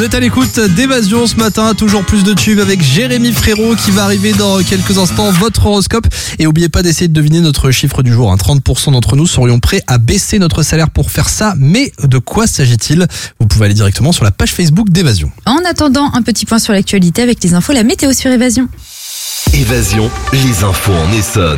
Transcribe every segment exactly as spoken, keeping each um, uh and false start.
Vous êtes à l'écoute d'Évasion ce matin, toujours plus de tubes avec Jérémy Frérot qui va arriver dans quelques instants, votre horoscope. Et n'oubliez pas d'essayer de deviner notre chiffre du jour. Hein. trente pour cent d'entre nous serions prêts à baisser notre salaire pour faire ça. Mais de quoi s'agit-il ? Vous pouvez aller directement sur la page Facebook d'Évasion. En attendant, un petit point sur l'actualité avec les infos, la météo sur Évasion. Évasion, les infos en Essonne.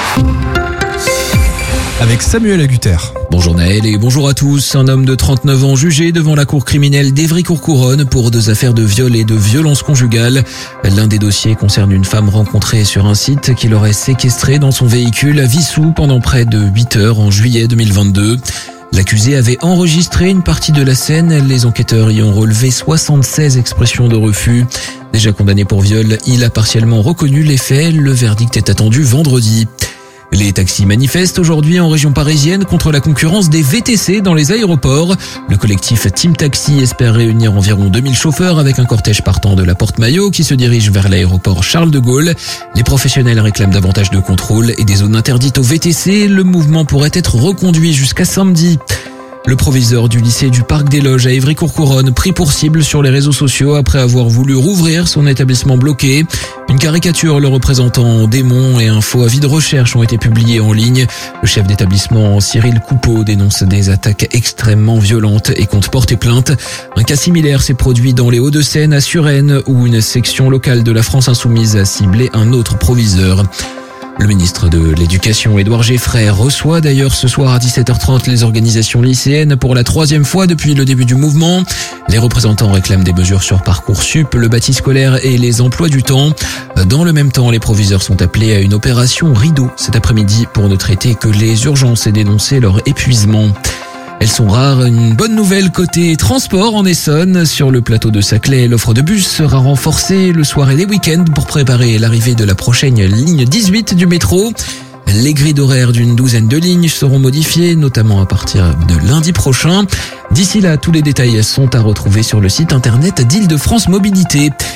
Avec Samuel Agutter. Bonjour Naël et bonjour à tous. Un homme de trente-neuf ans jugé devant la cour criminelle d'Évry-Courcouronnes pour deux affaires de viol et de violence conjugale. L'un des dossiers concerne une femme rencontrée sur un site qu'il aurait séquestrée dans son véhicule à Vissou pendant près de huit heures en juillet deux mille vingt-deux. L'accusé avait enregistré une partie de la scène. Les enquêteurs y ont relevé soixante-seize expressions de refus. Déjà condamné pour viol, il a partiellement reconnu les faits. Le verdict est attendu vendredi. Les taxis manifestent aujourd'hui en région parisienne contre la concurrence des V T C dans les aéroports. Le collectif Team Taxi espère réunir environ deux mille chauffeurs avec un cortège partant de la Porte Maillot qui se dirige vers l'aéroport Charles de Gaulle. Les professionnels réclament davantage de contrôle et des zones interdites aux V T C. Le mouvement pourrait être reconduit jusqu'à samedi. Le proviseur du lycée du Parc des Loges à Évry-Courcouronnes pris pour cible sur les réseaux sociaux après avoir voulu rouvrir son établissement bloqué. Une caricature le représentant en démon et un faux avis de recherche ont été publiés en ligne. Le chef d'établissement Cyril Coupeau dénonce des attaques extrêmement violentes et compte porter plainte. Un cas similaire s'est produit dans les Hauts-de-Seine à Suresnes où une section locale de la France Insoumise a ciblé un autre proviseur. Le ministre de l'Éducation, Édouard Geffray, reçoit d'ailleurs ce soir à dix-sept heures trente les organisations lycéennes pour la troisième fois depuis le début du mouvement. Les représentants réclament des mesures sur Parcoursup, le bâti scolaire et les emplois du temps. Dans le même temps, les proviseurs sont appelés à une opération rideau cet après-midi pour ne traiter que les urgences et dénoncer leur épuisement. Elles sont rares. Une bonne nouvelle côté transport en Essonne. Sur le plateau de Saclay, l'offre de bus sera renforcée le soir et les week-ends pour préparer l'arrivée de la prochaine ligne dix-huit du métro. Les grilles d'horaire d'une douzaine de lignes seront modifiées, notamment à partir de lundi prochain. D'ici là, tous les détails sont à retrouver sur le site internet d'Île-de-France Mobilité.